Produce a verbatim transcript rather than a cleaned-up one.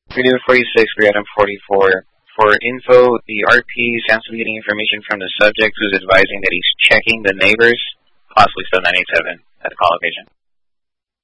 Radio forty-six, Item forty-four. For info, the R P sounds to be getting information from the subject who's advising that he's checking the neighbors, possibly still nine eight seven at the call location.